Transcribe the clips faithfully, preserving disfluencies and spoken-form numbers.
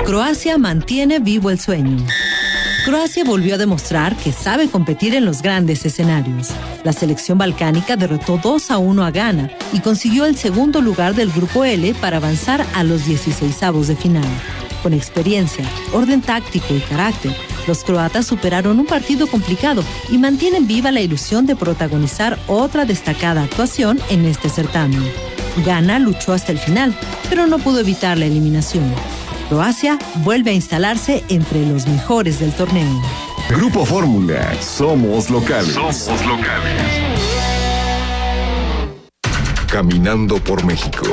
Croacia mantiene vivo el sueño. Croacia volvió a demostrar que sabe competir en los grandes escenarios. La selección balcánica derrotó dos a uno a Ghana y consiguió el segundo lugar del Grupo L para avanzar a los dieciseisavos de final. Con experiencia, orden táctico y carácter, los croatas superaron un partido complicado y mantienen viva la ilusión de protagonizar otra destacada actuación en este certamen. Ghana luchó hasta el final, pero no pudo evitar la eliminación. Croacia vuelve a instalarse entre los mejores del torneo. Grupo Fórmula, somos locales. Somos locales. Caminando por México.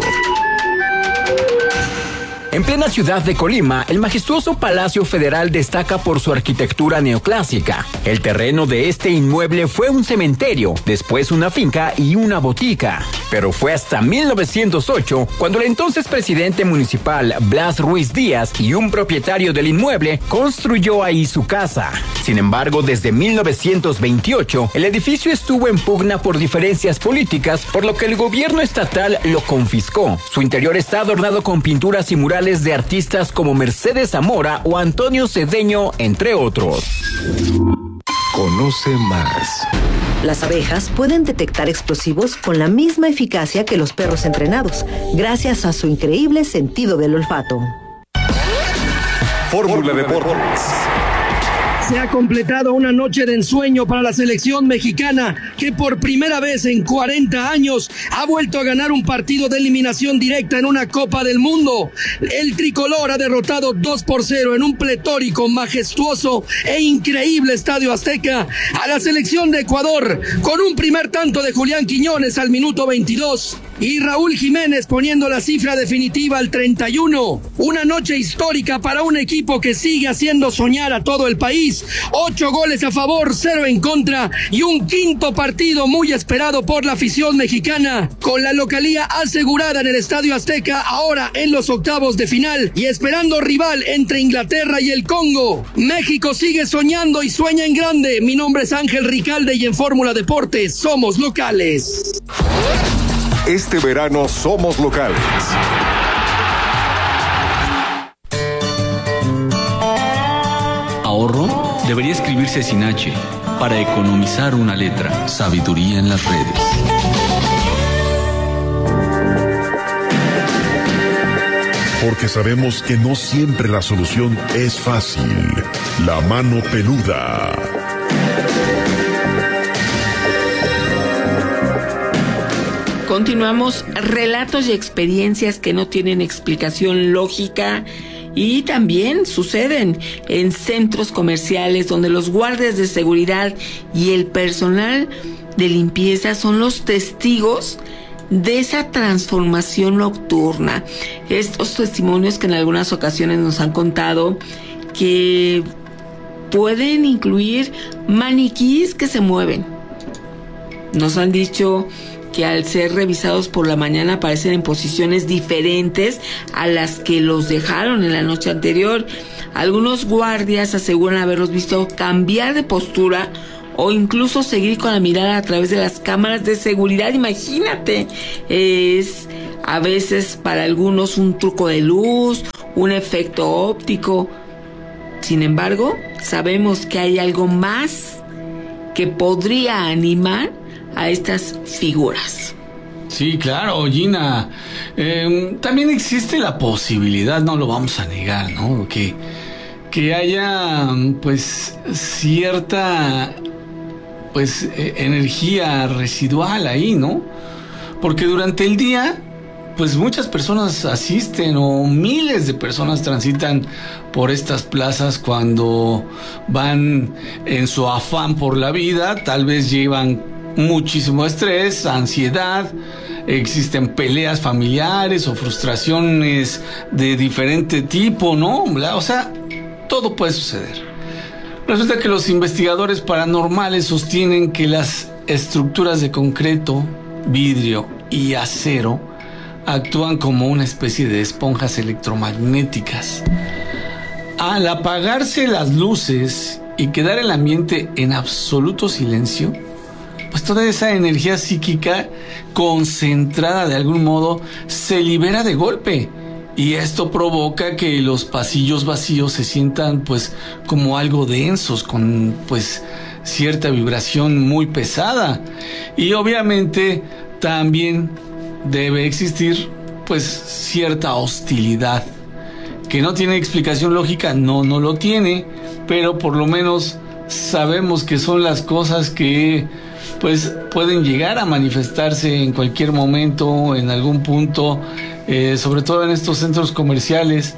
En plena ciudad de Colima, el majestuoso Palacio Federal destaca por su arquitectura neoclásica. El terreno de este inmueble fue un cementerio, después una finca y una botica. Pero fue hasta mil novecientos ocho cuando el entonces presidente municipal Blas Ruiz Díaz y un propietario del inmueble construyó ahí su casa. Sin embargo, desde mil novecientos veintiocho, el edificio estuvo en pugna por diferencias políticas, por lo que el gobierno estatal lo confiscó. Su interior está adornado con pinturas y murales de artistas como Mercedes Zamora o Antonio Cedeño, entre otros. Conoce más. Las abejas pueden detectar explosivos con la misma eficacia que los perros entrenados, gracias a su increíble sentido del olfato. Fórmula Deportes. Se ha completado una noche de ensueño para la selección mexicana, que por primera vez en cuarenta años ha vuelto a ganar un partido de eliminación directa en una Copa del Mundo. El tricolor ha derrotado dos por cero en un pletórico, majestuoso e increíble Estadio Azteca a la selección de Ecuador, con un primer tanto de Julián Quiñones al minuto veintidós y Raúl Jiménez poniendo la cifra definitiva al treinta y uno. Una noche histórica para un equipo que sigue haciendo soñar a todo el país. Ocho goles a favor, cero en contra y un quinto partido muy esperado por la afición mexicana, con la localía asegurada en el Estadio Azteca, ahora en los octavos de final y esperando rival entre Inglaterra y el Congo. México sigue soñando y sueña en grande. Mi nombre es Ángel Ricalde y en Fórmula Deportes somos locales. Este verano somos locales. Ahorro debería escribirse sin H, para economizar una letra. Sabiduría en las redes. Porque sabemos que no siempre la solución es fácil. La mano peluda. Continuamos. Relatos y experiencias que no tienen explicación lógica y también suceden en centros comerciales donde los guardias de seguridad y el personal de limpieza son los testigos de esa transformación nocturna. Estos testimonios que en algunas ocasiones nos han contado que pueden incluir maniquís que se mueven. Nos han dicho que al ser revisados por la mañana aparecen en posiciones diferentes a las que los dejaron en la noche anterior. Algunos guardias aseguran haberlos visto cambiar de postura o incluso seguir con la mirada a través de las cámaras de seguridad. Imagínate, es a veces para algunos un truco de luz, un efecto óptico. Sin embargo, sabemos que hay algo más que podría animar a estas figuras. Sí, claro, Gina. Eh, también existe la posibilidad, no lo vamos a negar, ¿no? Que, que haya, pues, cierta, pues, eh, energía residual ahí, ¿no? Porque durante el día, pues, muchas personas asisten o miles de personas transitan por estas plazas cuando van en su afán por la vida. Tal vez llevan muchísimo estrés, ansiedad, existen peleas familiares o frustraciones de diferente tipo, ¿no? O sea, todo puede suceder. Resulta que los investigadores paranormales sostienen que las estructuras de concreto, vidrio y acero actúan como una especie de esponjas electromagnéticas. Al apagarse las luces y quedar el ambiente en absoluto silencio, pues toda esa energía psíquica concentrada de algún modo se libera de golpe y esto provoca que los pasillos vacíos se sientan pues como algo densos, con pues cierta vibración muy pesada, y obviamente también debe existir pues cierta hostilidad que no tiene explicación lógica. No, no lo tiene, pero por lo menos sabemos que son las cosas que pues pueden llegar a manifestarse en cualquier momento, en algún punto, eh, sobre todo en estos centros comerciales,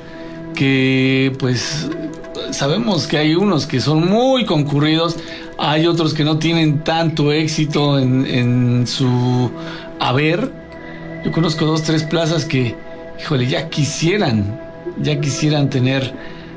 que pues sabemos que hay unos que son muy concurridos, hay otros que no tienen tanto éxito en, en su haber. Yo conozco dos, tres plazas que, híjole, ya quisieran, ya quisieran tener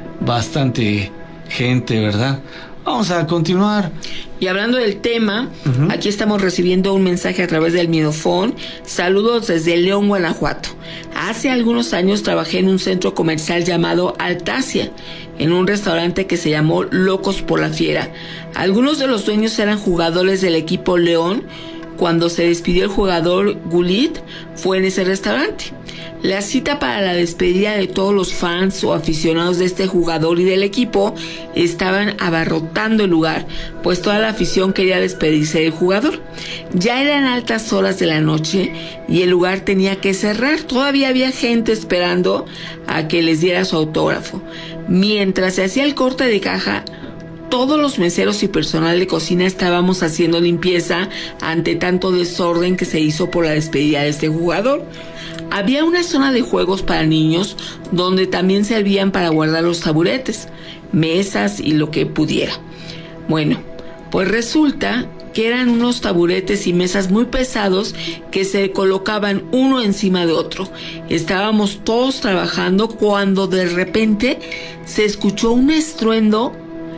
bastante gente, ¿verdad? Vamos a continuar. Y hablando del tema, uh-huh. aquí estamos recibiendo un mensaje a través del Midofón. Saludos desde León, Guanajuato. Hace algunos años trabajé en un centro comercial llamado Altasia, en un restaurante que se llamó Locos por la Fiera. Algunos de los dueños eran jugadores del equipo León. Cuando se despidió el jugador Gullit, fue en ese restaurante. La cita para la despedida de todos los fans o aficionados de este jugador y del equipo estaban abarrotando el lugar, pues toda la afición quería despedirse del jugador. Ya eran altas horas de la noche y el lugar tenía que cerrar. Todavía había gente esperando a que les diera su autógrafo. Mientras se hacía el corte de caja, todos los meseros y personal de cocina estábamos haciendo limpieza ante tanto desorden que se hizo por la despedida de este jugador. Había una zona de juegos para niños donde también servían para guardar los taburetes, mesas y lo que pudiera. Bueno, pues resulta que eran unos taburetes y mesas muy pesados que se colocaban uno encima de otro. Estábamos todos trabajando cuando de repente se escuchó un estruendo.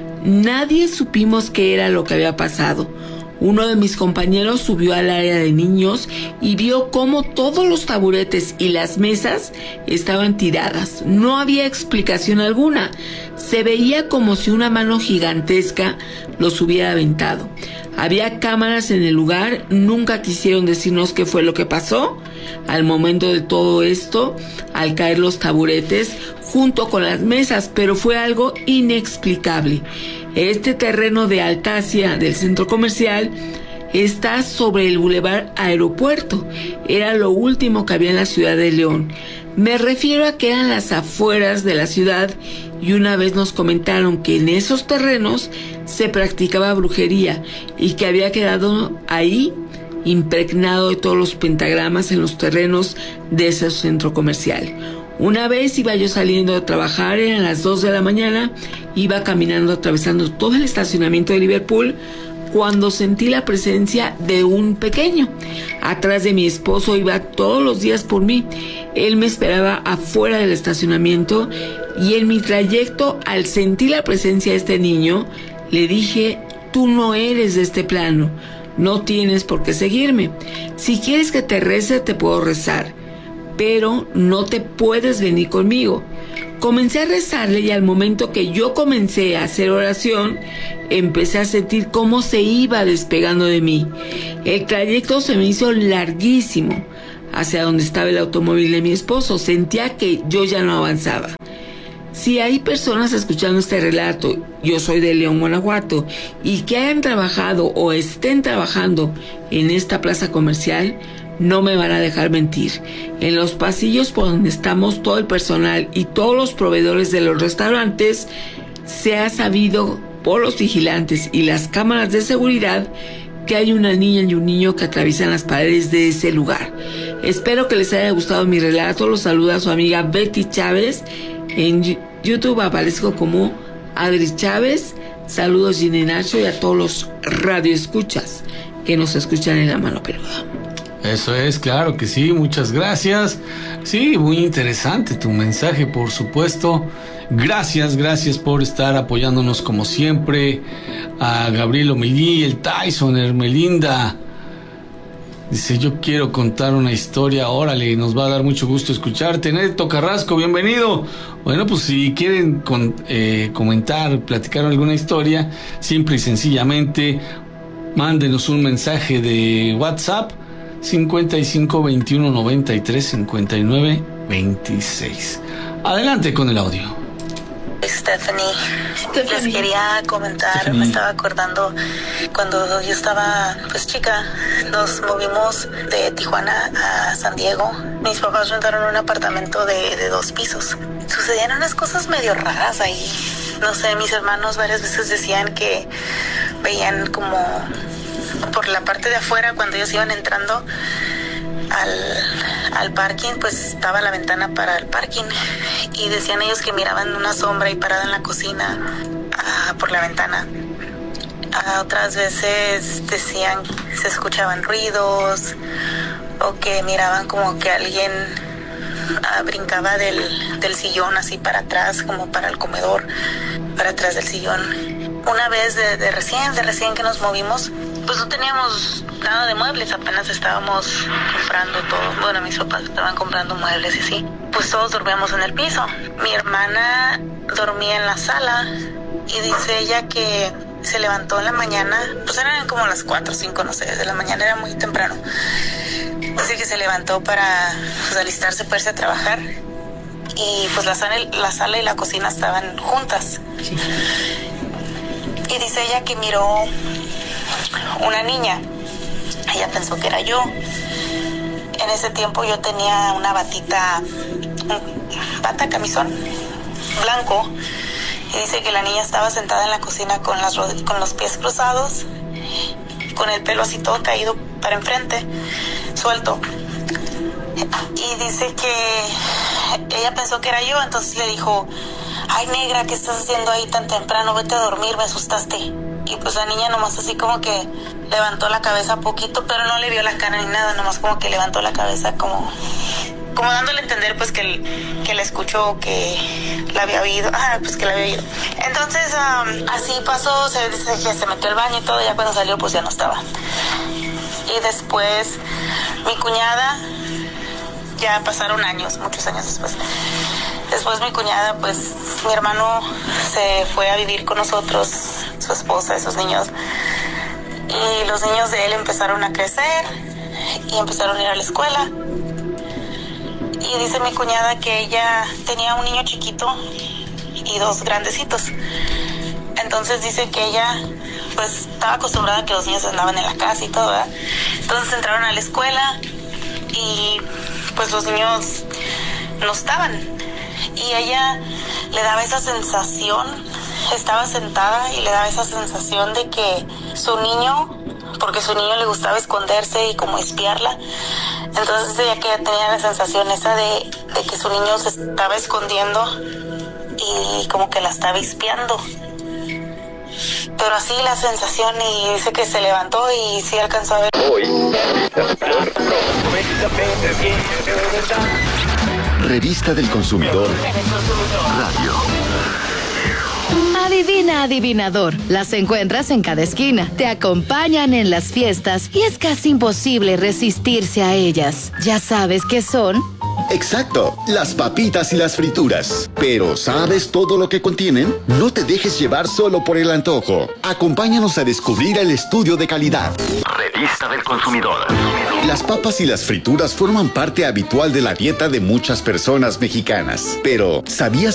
Nadie supimos qué era lo que había pasado. Uno de mis compañeros subió al área de niños y vio cómo todos los taburetes y las mesas estaban tiradas. No había explicación alguna. Se veía como si una mano gigantesca los hubiera aventado. Había cámaras en el lugar, nunca quisieron decirnos qué fue lo que pasó. Al momento de todo esto, al caer los taburetes junto con las mesas, pero fue algo inexplicable. Este terreno de Altasia del centro comercial está sobre el Boulevard Aeropuerto. Era lo último que había en la ciudad de León. Me refiero a que eran las afueras de la ciudad y una vez nos comentaron que en esos terrenos se practicaba brujería y que había quedado ahí impregnado de todos los pentagramas en los terrenos de ese centro comercial. Una vez iba yo saliendo de trabajar, eran las dos de la mañana, iba caminando atravesando todo el estacionamiento de Liverpool cuando sentí la presencia de un pequeño. Atrás de mi esposo iba todos los días por mí. Él me esperaba afuera del estacionamiento y en mi trayecto, al sentir la presencia de este niño, le dije: tú no eres de este plano, no tienes por qué seguirme. Si quieres que te rece, te puedo rezar, pero no te puedes venir conmigo. Comencé a rezarle y al momento que yo comencé a hacer oración, empecé a sentir cómo se iba despegando de mí. El trayecto se me hizo larguísimo hacia donde estaba el automóvil de mi esposo. Sentía que yo ya no avanzaba. Si hay personas escuchando este relato, yo soy de León, Guanajuato, y que hayan trabajado o estén trabajando en esta plaza comercial, no me van a dejar mentir. En los pasillos por donde estamos todo el personal y todos los proveedores de los restaurantes, se ha sabido por los vigilantes y las cámaras de seguridad que hay una niña y un niño que atraviesan las paredes de ese lugar. Espero que les haya gustado mi relato. Los saluda su amiga Betty Chávez. En YouTube aparezco como Adri Chávez. Saludos, Gine Nacho, y a todos los radioescuchas que nos escuchan en La Mano Peluda. Eso es, claro que sí, muchas gracias. Sí, muy interesante tu mensaje, por supuesto. Gracias, gracias por estar apoyándonos como siempre. A Gabriel Omelí, el Tyson, Hermelinda. Dice: yo quiero contar una historia. Órale, nos va a dar mucho gusto escucharte. Neto Carrasco, bienvenido. Bueno, pues si quieren con, eh, comentar, platicar alguna historia, simple y sencillamente mándenos un mensaje de WhatsApp cincuenta y cinco veintiuno noventa y tres cincuenta y nueve veintiséis. Adelante con el audio. Stephanie, Stephanie. les quería comentar, Stephanie. me estaba acordando cuando yo estaba pues chica, nos movimos de Tijuana a San Diego. Mis papás rentaron un apartamento de, de dos pisos. Sucedían unas cosas medio raras ahí. No sé, mis hermanos varias veces decían que veían como por la parte de afuera cuando ellos iban entrando al, al parking, pues estaba la ventana para el parking y decían ellos que miraban una sombra ahí parada en la cocina uh, por la ventana. Uh, otras veces decían que se escuchaban ruidos o que miraban como que alguien uh, brincaba del, del sillón así para atrás, como para el comedor, para atrás del sillón. Una vez de, de recién, de recién que nos movimos, pues no teníamos nada de muebles, apenas estábamos comprando todo. Bueno, mis papás estaban comprando muebles y así. Pues todos dormíamos en el piso. Mi hermana dormía en la sala y dice ella que se levantó en la mañana, pues eran como las cuatro o cinco, no sé, de la mañana, era muy temprano. Dice que se levantó para pues, alistarse, para irse a trabajar y pues la sala, la sala y la cocina estaban juntas. Sí. Y dice ella que miró una niña. Ella pensó que era yo. En ese tiempo yo tenía una batita, bata, camisón blanco. Y dice que la niña estaba sentada en la cocina con, las, con los pies cruzados, con el pelo así todo caído para enfrente, suelto. Y dice que ella pensó que era yo, entonces le dijo: ay, negra, ¿qué estás haciendo ahí tan temprano? Vete a dormir, me asustaste. Y pues la niña nomás así como que levantó la cabeza poquito, pero no le vio la cara ni nada, nomás como que levantó la cabeza como, como dándole a entender pues que, que la escuchó, que la había oído, ah, pues que la había oído. Entonces um, así pasó, se dice que se metió al baño y todo, ya cuando salió pues ya no estaba. Y después mi cuñada, ya pasaron años, muchos años después. Después mi cuñada, pues mi hermano se fue a vivir con nosotros, su esposa, esos niños. Y los niños de él empezaron a crecer y empezaron a ir a la escuela. Y dice mi cuñada que ella tenía un niño chiquito y dos grandecitos. Entonces dice que ella pues estaba acostumbrada a que los niños andaban en la casa y todo, ¿verdad? Entonces entraron a la escuela y pues los niños no estaban. Y ella le daba esa sensación, estaba sentada y le daba esa sensación de que su niño, porque su niño le gustaba esconderse y como espiarla, entonces ella que tenía la sensación esa de, de que su niño se estaba escondiendo y como que la estaba espiando. Pero así la sensación, y dice que se levantó y sí alcanzó a ver. Revista del Consumidor Radio. Adivina, adivinador. Las encuentras en cada esquina. Te acompañan en las fiestas y es casi imposible resistirse a ellas. ¿Ya sabes qué son? Exacto, las papitas y las frituras. Pero ¿sabes todo lo que contienen? No te dejes llevar solo por el antojo. Acompáñanos a descubrir el estudio de calidad. Revista del Consumidor. Las papas y las frituras forman parte habitual de la dieta de muchas personas mexicanas. Pero ¿sabías